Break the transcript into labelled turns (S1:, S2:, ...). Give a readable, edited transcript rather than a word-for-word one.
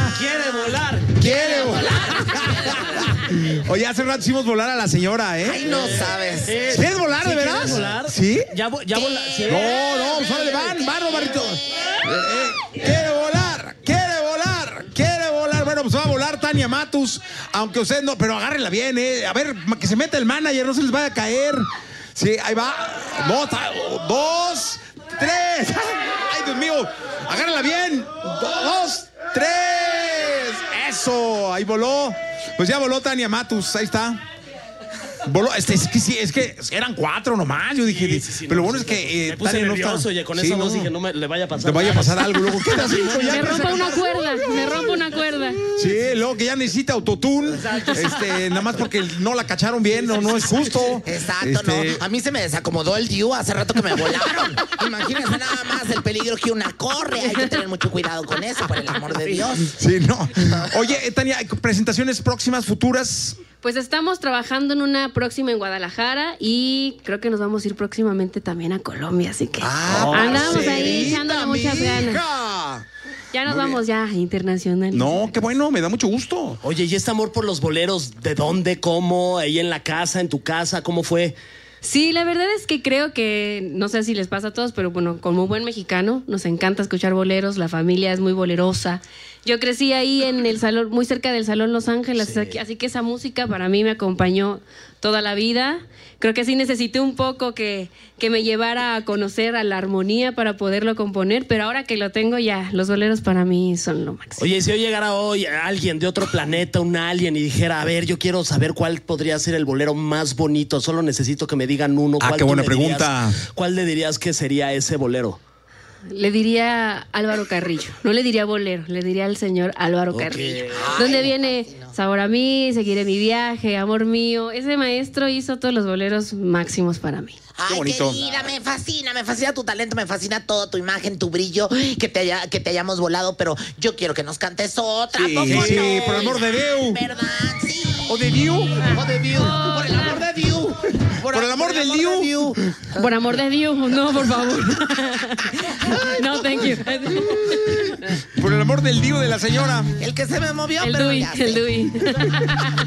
S1: quiere volar.
S2: Quiere volar. Oye, hace rato hicimos volar a la señora, ¿eh?
S3: Ay, no sabes.
S2: ¿Quieres volar,
S1: ¿Sí
S2: de veras?
S1: quieres volar?
S2: ¿Sí?
S1: Ya vola. ¿Sí?
S2: No, pues órale, van, Romarito. Quiere volar. Bueno, pues va a volar Tania Matus, aunque usted no, pero agárrenla bien, ¿eh? A ver, que se meta el manager, no se les vaya a caer. Sí, ahí va. Dos, tres. Ay, Dios mío. Agárrenla bien. Dos, tres. Eso, ahí voló. Pues ya voló Tania Matus, ahí está. Voló, es que eran 4 nomás. Yo dije,
S1: Sí,
S2: pero lo
S1: no,
S2: bueno es que
S1: me puse
S2: Tania
S1: nervioso,
S2: no está.
S1: oye, con
S2: Sí,
S1: esa
S2: no.
S1: voz dije, no me le vaya a pasar.
S2: Te vaya a pasar algo, luego ¿qué haces?
S4: Me rompo una cuerda.
S2: Sí, luego que ya necesita autotune. Nada más porque no la cacharon bien, no es justo.
S3: Exacto, no. A mí se me desacomodó el Diu hace rato que me volaron. Imagínense nada más el peligro que una corre. Hay que tener mucho cuidado con eso, por el amor de Dios.
S2: Sí, no. Oye, Tania, ¿presentaciones próximas, futuras?
S4: Pues estamos trabajando en una próxima en Guadalajara y creo que nos vamos a ir próximamente también a Colombia, así que andamos ahí echándole muchas ganas. Ya nos vamos ya internacional.
S2: No, qué bueno, me da mucho gusto.
S1: Oye, ¿y este amor por los boleros? ¿De dónde? ¿Cómo? ¿Ahí en la casa? ¿En tu casa? ¿Cómo fue?
S4: Sí, la verdad es que creo que, no sé si les pasa a todos, pero bueno, como buen mexicano, nos encanta escuchar boleros, la familia es muy bolerosa. Yo crecí ahí en el salón, muy cerca del Salón Los Ángeles,
S1: Sí.
S4: así que esa música para mí me acompañó toda la vida. Creo que sí necesité un poco que me llevara a conocer a la armonía para poderlo componer, pero ahora que lo tengo ya, los boleros para mí son lo máximo.
S1: Oye, si hoy llegara hoy alguien de otro planeta, un alien, y dijera, a ver, yo quiero saber cuál podría ser el bolero más bonito, solo necesito que me digan uno.
S2: Ah,
S1: ¿Cuál
S2: qué
S1: tú
S2: buena
S1: me dirías?
S2: pregunta.
S1: ¿Cuál le dirías que sería ese bolero?
S4: Le diría Álvaro Carrillo, no le diría bolero, le diría al señor Álvaro Carrillo. Donde viene Sabor a mí, Seguiré mi viaje, Amor mío. Ese maestro hizo todos los boleros máximos para mí.
S3: Ay,
S2: bonito.
S3: querida, me fascina tu talento, me fascina todo, tu imagen, tu brillo, que te hayamos volado, pero yo quiero que nos cantes otra.
S2: Sí,
S3: ¿a poco
S2: sí,
S3: no?
S2: por el amor de Dios.
S3: ¿Verdad? Sí.
S2: ¿O de Diu?
S3: O de Diu. Por el amor de Diu.
S2: Por el amor del Diu.
S4: Por amor de Dios, no, por favor. No, thank you.
S2: Por el amor del Diu de la señora.
S3: El que se me movió,
S4: El
S3: pero
S4: Dui,
S3: ya sé.
S4: el Dui.